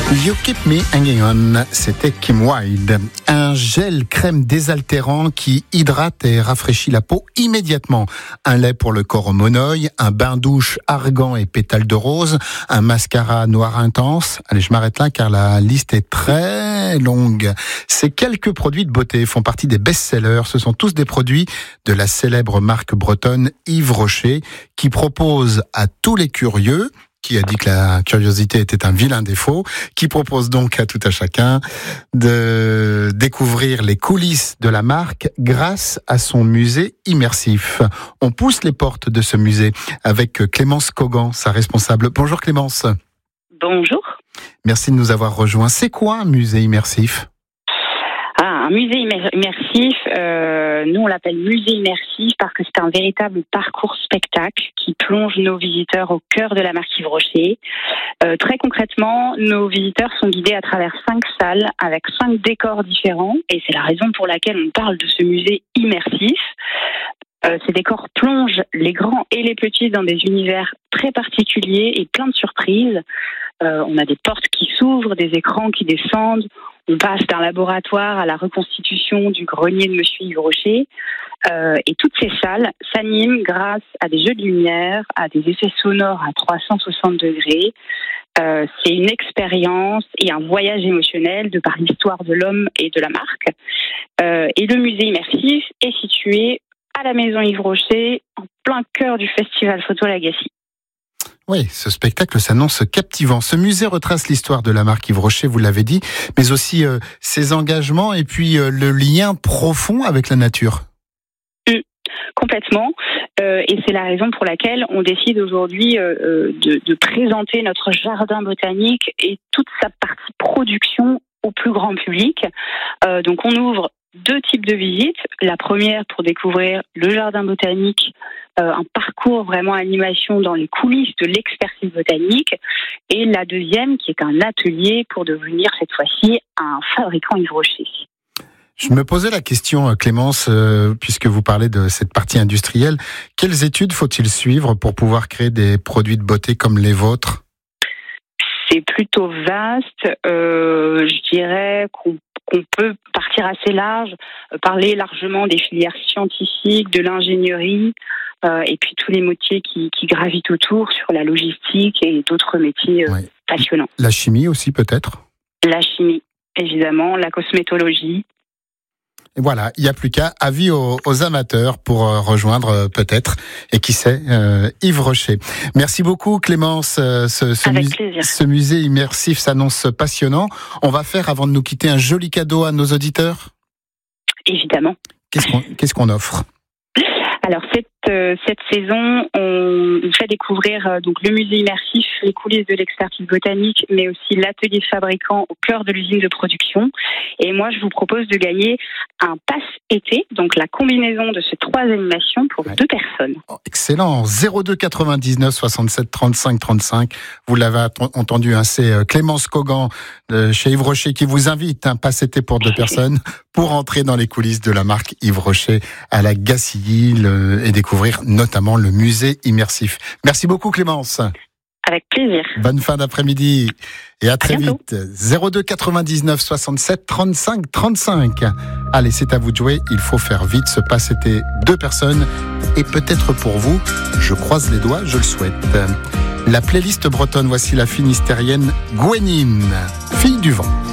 You Keep Me Hanging On, c'était Kim Wilde. Un gel crème désaltérant qui hydrate et rafraîchit la peau immédiatement. Un lait pour le corps au monoeil, un bain-douche argan et pétales de rose, un mascara noir intense. Allez, je m'arrête là car la liste est très longue. Ces quelques produits de beauté font partie des best-sellers. Ce sont tous des produits de la célèbre marque bretonne Yves Rocher qui propose à tous les curieux, qui a dit que la curiosité était un vilain défaut, qui propose donc à tout à chacun de découvrir les coulisses de la marque grâce à son musée immersif. On pousse les portes de ce musée avec Clémence Cogan, sa responsable. Bonjour Clémence. Bonjour. Merci de nous avoir rejoints. C'est quoi un musée immersif ? Un musée immersif, nous on l'appelle musée immersif parce que c'est un véritable parcours spectacle qui plonge nos visiteurs au cœur de la marque Yves Rocher. Très concrètement, nos visiteurs sont guidés à travers 5 salles avec 5 décors différents et c'est la raison pour laquelle on parle de ce musée immersif. Ces décors plongent les grands et les petits dans des univers très particuliers et plein de surprises. On a des portes qui s'ouvrent, des écrans qui descendent. On passe d'un laboratoire à la reconstitution du grenier de Monsieur Yves Rocher. Et toutes ces salles s'animent grâce à des jeux de lumière, à des effets sonores à 360 degrés. C'est une expérience et un voyage émotionnel de par l'histoire de l'homme et de la marque. Et le musée immersif est situé à la maison Yves Rocher, en plein cœur du festival Photo Lagacy. Oui, ce spectacle s'annonce captivant. Ce musée retrace l'histoire de la marque Yves Rocher, vous l'avez dit, mais aussi ses engagements et puis le lien profond avec la nature. Complètement. Et c'est la raison pour laquelle on décide aujourd'hui de présenter notre jardin botanique et toute sa partie production au plus grand public. Donc on ouvre 2 types de visites. La première pour découvrir le jardin botanique, un parcours vraiment animation dans les coulisses de l'expertise botanique. Et la deuxième qui est un atelier pour devenir cette fois-ci un fabricant Yves Rocher. Je me posais la question, Clémence, puisque vous parlez de cette partie industrielle. Quelles études faut-il suivre pour pouvoir créer des produits de beauté comme les vôtres ? C'est plutôt vaste. Je dirais qu'on peut partir assez large, parler largement des filières scientifiques, de l'ingénierie, et puis tous les métiers qui gravitent autour sur la logistique et d'autres métiers passionnants. La chimie aussi peut-être ? La chimie, évidemment, la cosmétologie. Et voilà, il n'y a plus qu'à avis aux amateurs pour rejoindre peut-être, et qui sait, Yves Rocher. Merci beaucoup Clémence, ce musée immersif s'annonce passionnant. On va faire, avant de nous quitter, un joli cadeau à nos auditeurs. Évidemment. Qu'est-ce qu'on offre ? Alors cette saison, on fait découvrir donc le musée immersif, les coulisses de l'expertise botanique, mais aussi l'atelier de fabricant au cœur de l'usine de production. Et moi, je vous propose de gagner un pass été, donc la combinaison de ces 3 animations pour 2 personnes. Oh, excellent. 02 99 67 35 35. Vous l'avez entendu, c'est Clémence Cogan chez Yves Rocher qui vous invite, un pass été pour 2 personnes pour entrer dans les coulisses de la marque Yves Rocher à la Gacilly et découvrir notamment le musée immersif. Merci beaucoup Clémence. Avec plaisir. Bonne fin d'après-midi et à très vite. 02 99 67 35 35. Allez, c'est à vous de jouer. Il faut faire vite. Ce pass était 2 personnes et peut-être pour vous, je croise les doigts, je le souhaite. La playlist bretonne, voici la finistérienne Gwenine, fille du vent.